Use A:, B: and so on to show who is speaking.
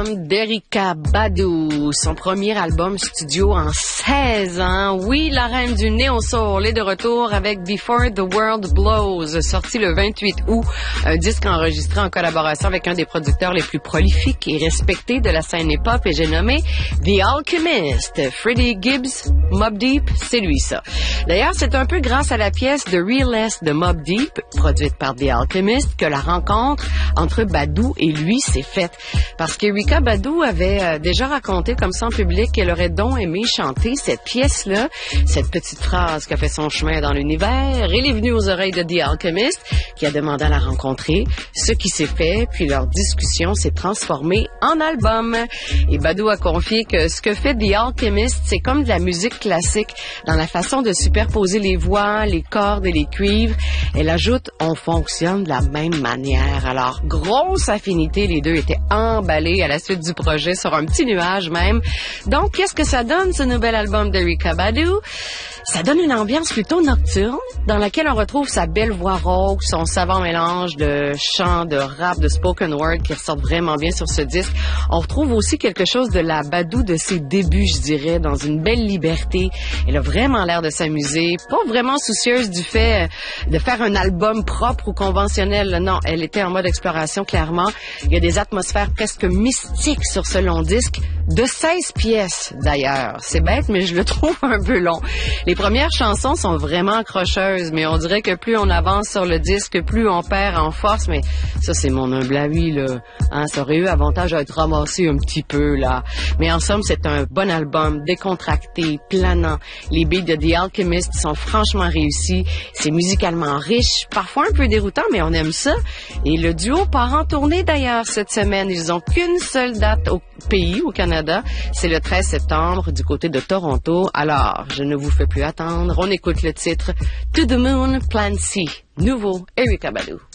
A: album d'Erykah Badu, son premier album studio en 16 ans. Oui, la reine du néo-soul est de retour avec Before the World Blows, sorti le 28 août, un disque enregistré en collaboration avec un des producteurs les plus prolifiques et respectés de la scène hip-hop, et j'ai nommé The Alchemist. Freddie Gibbs, Mobb Deep, c'est lui ça. D'ailleurs, c'est un peu grâce à la pièce The Realest de Mobb Deep, produite par The Alchemist, que la rencontre entre Badu et lui s'est faite. Parce qu'Erykah Badu avait déjà raconté comme ça en public qu'elle aurait donc aimé chanter cette pièce-là, cette petite phrase qui a fait son chemin dans l'univers. Elle est venue aux oreilles de The Alchemist, qui a demandé à la rencontrer, ce qui s'est fait, puis leur discussion s'est transformée en album. Et Badu a confié que ce que fait The Alchemist, c'est comme de la musique classique, dans la façon de superposer les voix, les cordes et les cuivres. Elle ajoute, on fonctionne de la même manière. Alors, grosse affinité, les deux étaient emballés à la suite du projet, sur un petit nuage même. Donc, qu'est-ce que ça donne, ce nouvel album d'Erykah Badu? Ça donne une ambiance plutôt nocturne, dans laquelle on retrouve sa belle voix rauque, son savant mélange de chant, de rap, de spoken word qui ressortent vraiment bien sur ce disque. On retrouve aussi quelque chose de la Badu de ses débuts, je dirais, dans une belle liberté. Elle a vraiment l'air de s'amuser, pas vraiment soucieuse du fait de faire un album propre ou conventionnel. Non, elle était en mode exploration, clairement. Il y a des atmosphères presque mystiques sur ce long disque, de 16 pièces d'ailleurs. C'est bête, mais je le trouve un peu long. Les premières chansons sont vraiment accrocheuses, mais on dirait que plus on avance sur le disque, plus on perd en force. Mais ça, c'est mon humble avis, là. Hein, ça aurait eu avantage à être ramassé un petit peu, là. Mais en somme, c'est un bon album, décontracté, planant. Les beats de The Alchemist sont franchement réussis. C'est musicalement riche, parfois un peu déroutant, mais on aime ça. Et le duo part en tournée, d'ailleurs, cette semaine. Ils ont qu'une seule date au pays, au Canada. C'est le 13 septembre, du côté de Toronto. Alors, je ne vous fais plus attendre. On écoute le titre To the Moon, Plan C. Nouveau, Erykah Badu.